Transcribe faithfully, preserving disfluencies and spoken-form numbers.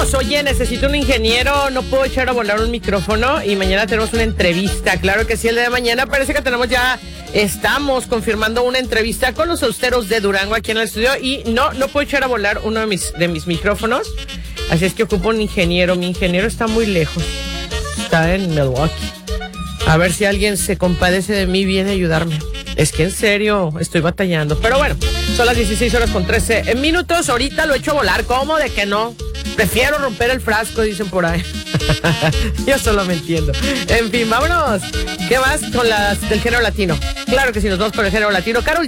vámonos. Oye, necesito un ingeniero. No puedo echar a volar un micrófono. Y mañana tenemos una entrevista. Claro que sí, el día de mañana parece que tenemos ya... Estamos confirmando una entrevista con los austeros de Durango aquí en el estudio. Y no, no puedo echar a volar uno de mis, de mis micrófonos. Así es que ocupo un ingeniero. Mi ingeniero está muy lejos. Está en Milwaukee. A ver si alguien se compadece de mí y viene a ayudarme. Es que en serio, estoy batallando. Pero bueno, son las dieciséis horas con trece minutos. Ahorita lo echo a volar. ¿Cómo de que no? Prefiero romper el frasco, dicen por ahí. Yo solo me entiendo. En fin, vámonos. ¿Qué más con las del género latino? Claro que sí, nos vamos con el género latino. Karol